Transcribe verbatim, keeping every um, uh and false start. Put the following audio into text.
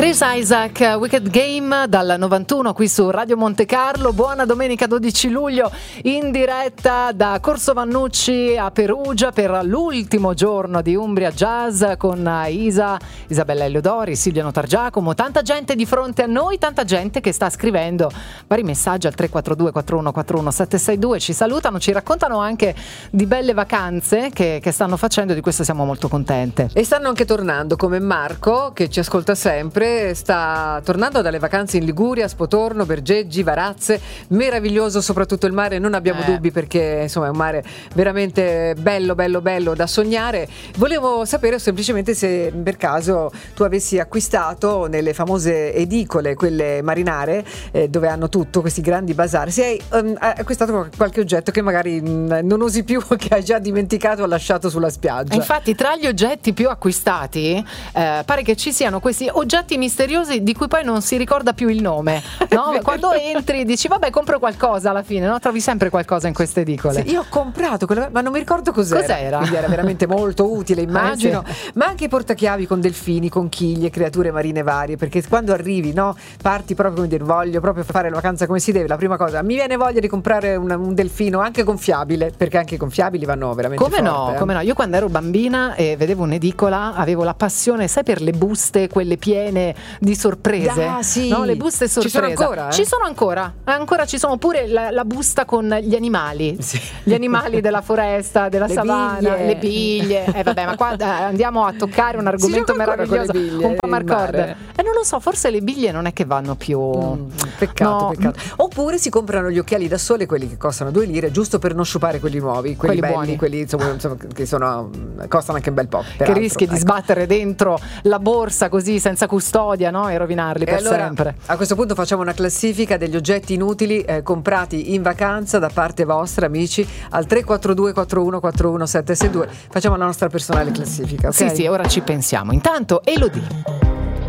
Chris Isaak, Wicked Game dal novantuno qui su Radio Monte Carlo. Buona domenica dodici luglio in diretta da Corso Vannucci a Perugia per l'ultimo giorno di Umbria Jazz con Isa, Isabella Eliodori, Silvia Notargiacomo, tanta gente di fronte a noi, tanta gente che sta scrivendo vari messaggi al tre quattro due quattro uno quattro uno sette sei due, ci salutano, ci raccontano anche di belle vacanze che, che stanno facendo, di questo siamo molto contente. E stanno anche tornando, come Marco che ci ascolta sempre, sta tornando dalle vacanze in Liguria, Spotorno, Bergeggi, Varazze, meraviglioso soprattutto il mare, non abbiamo eh. dubbi perché insomma è un mare veramente bello bello bello da sognare. Volevo sapere semplicemente se per caso tu avessi acquistato nelle famose edicole, quelle marinare, eh, dove hanno tutto, questi grandi bazar, se hai um, acquistato qualche oggetto che magari mh, non usi più, che hai già dimenticato o lasciato sulla spiaggia. Infatti tra gli oggetti più acquistati eh, pare che ci siano questi oggetti misteriosi di cui poi non si ricorda più il nome, no? Quando entri dici vabbè compro qualcosa, alla fine no? Trovi sempre qualcosa in queste edicole. Sì, io ho comprato quello, ma non mi ricordo cos'era. Cos'era? Quindi era veramente molto utile, immagino. Eh, sì. Ma anche i portachiavi con delfini, conchiglie, creature marine varie, perché quando arrivi, no, parti proprio come dire voglio proprio fare la vacanza come si deve, la prima cosa mi viene voglia di comprare un, un delfino anche gonfiabile, perché anche i gonfiabili vanno veramente come forte. No, eh. come no, io quando ero bambina e vedevo un'edicola avevo la passione, sai, per le buste, quelle piene di sorprese, ah, sì. no? Le buste sorpresa. Ci sono ancora? Eh? Ci sono ancora, ancora ci sono pure la, la busta con gli animali, sì. Gli animali della foresta, della le savana, biglie. Le biglie. Eh vabbè, ma qua eh, andiamo a toccare un argomento meraviglioso, un po' Marcord. E eh, non lo so, forse le biglie non è che vanno più. Mm, peccato, no. peccato. Oppure si comprano gli occhiali da sole, quelli che costano due lire, giusto per non sciupare quelli nuovi, quelli, quelli belli, buoni. Quelli insomma, insomma, che sono costano anche un bel po'. Che rischi ecco. di sbattere dentro la borsa così senza custodia, no? E rovinarli e per allora, sempre. A questo punto facciamo una classifica degli oggetti inutili eh, comprati in vacanza da parte vostra, amici, al tre quattro due quattro uno quattro uno sette sei due. Facciamo la nostra personale classifica, ok? Sì, sì, ora ci pensiamo. Intanto Elodie.